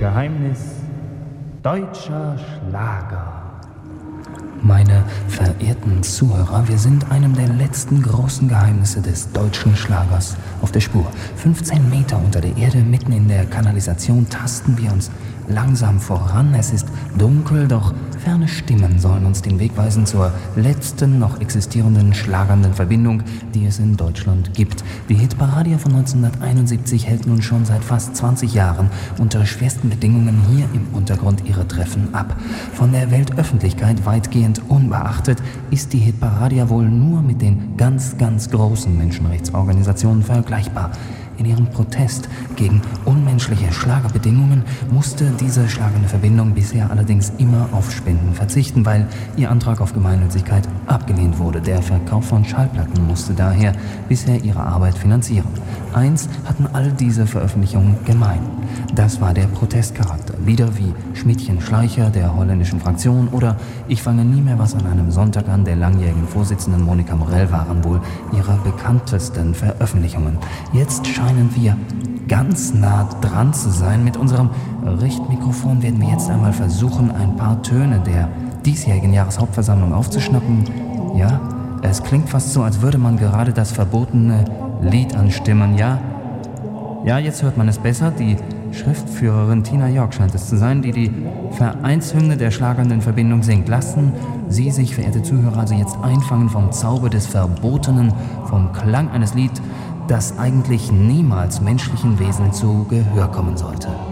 Geheimnis deutscher Schlager. Meine verehrten Zuhörer, wir sind einem der letzten großen Geheimnisse des deutschen Schlagers auf der Spur. 15 Meter unter der Erde, mitten in der Kanalisation, tasten wir uns langsam voran. Es ist dunkel, doch ferne Stimmen sollen uns den Weg weisen zur letzten noch existierenden schlagernden Verbindung, die es in Deutschland gibt. Die Hitparadia von 1971 hält nun schon seit fast 20 Jahren unter schwersten Bedingungen hier im Untergrund ihre Treffen ab. Von der Weltöffentlichkeit weitgehend unbeachtet ist die Hitparadia wohl nur mit den ganz, ganz großen Menschenrechtsorganisationen vergleichbar. In ihrem Protest gegen unmenschliche Schlagerbedingungen musste diese schlagende Verbindung bisher allerdings immer auf Spenden verzichten, weil ihr Antrag auf Gemeinnützigkeit abgelehnt wurde. Der Verkauf von Schallplatten musste daher bisher ihre Arbeit finanzieren. Eins hatten all diese Veröffentlichungen gemein. Das war der Protestcharakter. Lieder wie Schmidtchen Schleicher der holländischen Fraktion oder Ich fange nie mehr was an einem Sonntag an der langjährigen Vorsitzenden Monika Morell waren wohl ihre bekanntesten Veröffentlichungen. Jetzt scheinen wir ganz nah dran zu sein. Mit unserem Richtmikrofon werden wir jetzt einmal versuchen, ein paar Töne der diesjährigen Jahreshauptversammlung aufzuschnappen. Ja, es klingt fast so, als würde man gerade das verbotene Lied anstimmen. Ja, jetzt hört man es besser. Die Schriftführerin Tina York scheint es zu sein, die die Vereinshymne der schlagernden Verbindung singt. Lassen Sie sich, verehrte Zuhörer, also jetzt einfangen vom Zauber des Verbotenen, vom Klang eines Lieds, das eigentlich niemals menschlichen Wesen zu Gehör kommen sollte.